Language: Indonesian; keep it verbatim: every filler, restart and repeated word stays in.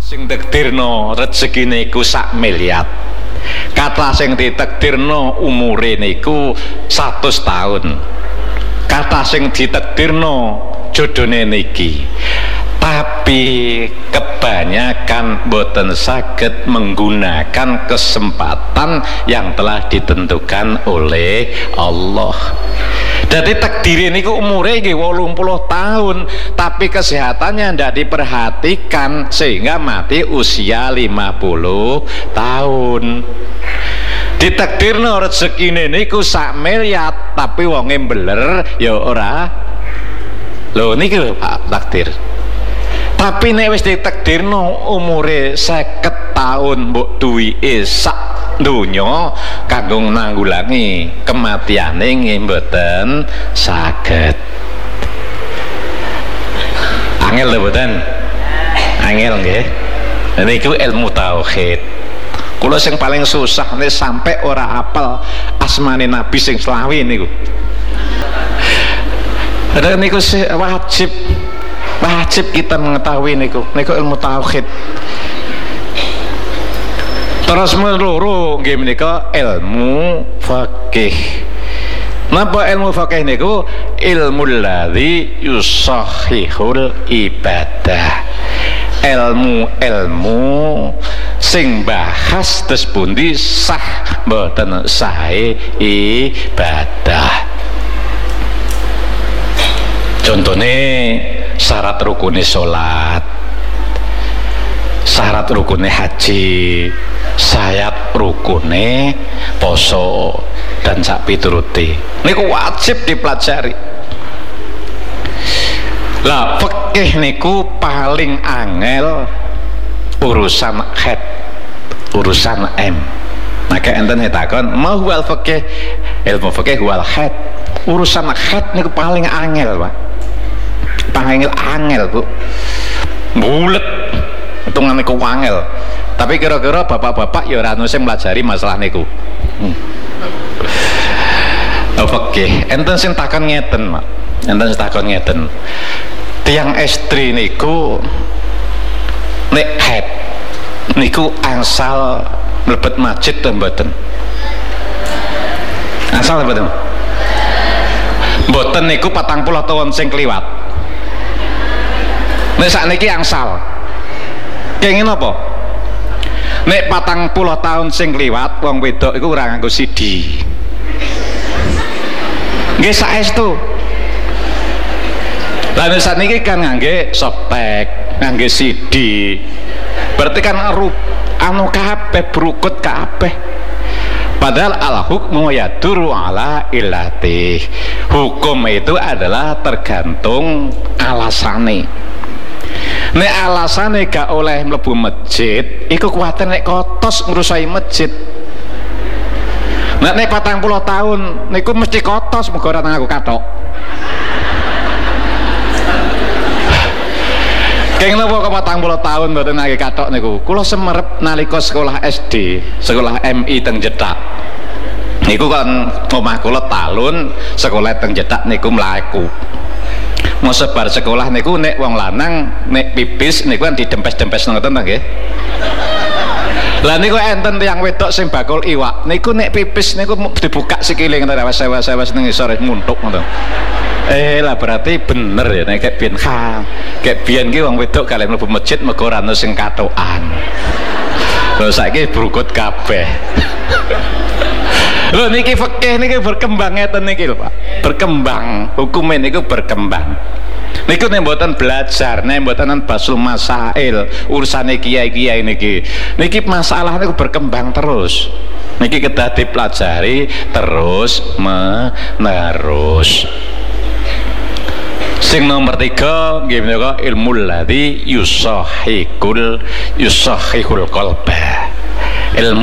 sing takdirno rezekine iku sak miliar, kata sing ditakdirno umure niku seratus tahun, kata sing ditakdirno jodone niki. Tapi kebanyakan boten saged menggunakan kesempatan yang telah ditentukan oleh Allah. Jadi takdir ini umurnya nggih wolung puluh tahun, tapi kesehatannya tidak diperhatikan sehingga mati usia lima puluh tahun. Ditakdirno rezekine niku sak miliar, tapi wonge beler ya ora. Lho niki lho Pak takdir. Tapi nek wis ditakdirno umure seket tahun mbok duwike sak donya kanggo nanggulangi kematiane nggih mboten saged. Angel lho mboten? Angel nggih. Niku ilmu tauhid. Kula sing paling susah nek sampai ora apal asmane Nabi sing selawi niku. Ada niku wajib wajib kita mengetahui niku niku ilmu tauhid. Terus meluru nggih menika ilmu fikih. Napa ilmu fikih niku? Ilmu ladzi yusahhihul ibadah. Ilmu-ilmu sing bahas terus pundi sah mboten sae ibadah. Contohnya syarat rukune sholat, syarat rukune haji, syarat rukune poso dan sak pituruti. Niku wajib dipelajari. Lah fikih niku paling angel urusan head, urusan M. Maka enten takon mau wal fikih, ilmu fikih wal head. Urusan head niku paling angel, Pak. Angel angel Bu, bulet hitungan niku angel. Tapi kira-kira bapak-bapak ya ora sing mlajari masalah niku. Hmm. Oke, enten sing takon ngeten, Mak. Enten sing takon ngeten. Tiang estri niku nek head niku angsal mlebet masjid to mboten? Angsal mboten? Mboten niku patang puluh tahun sing kliwat. Nek sakniki angsal. Kenging napa? Nek patang puluh tahun sing liwat wong wedok iku ora nganggo C D. Nggih saestu. Lah nek sakniki kan ngangge softtek, ngangge C D. Berarti kan anu kabeh brukut kabeh. Padahal al hukmu yaduru ala illatih. Hukum itu adalah tergantung alasane. Nek alasane gak oleh mlebu masjid, iku kuwatir nek kotos ngrusahi masjid. Nek nek patang puluh tahun niku mesti kotos muga ora nganggo kathok. Kenging napa kok patang puluh tahun mboten nganggo kathok niku? Kula semerep nalika sekolah S D, sekolah M I teng Jeddak. Niku kan omah kula talun sekolah teng Jeddak niku mlaku. Mau sebar sekolah niku nek wong lanang nek pipis niku kan didempes-dempes ngoten ta nggih. Lah niku enten tiyang wedok sing bakul iwak niku nek pipis niku dibuka sikile ngoten awas-awas ning isor muntuk ngoten. Eh lah berarti bener ya nek kayak biyen ha. Kayak biyen ki wong wedok kalian mlebu masjid mergo ora ono sing katokan. Lho saiki brukut kabeh. Lho niki fikih niki berkembang ngeten niki lho Pak. Berkembang, hukum niku berkembang. Niku nek mboten belajar, nek mboten basul masail, urusane kiai-kiai niki. Niki masalah niku berkembang terus. Niki kedah dipelajari terus menerus. Sing nomor tiga nggih menika ilmu ladzi yusahhikul yusahhihul qalba. Ilmu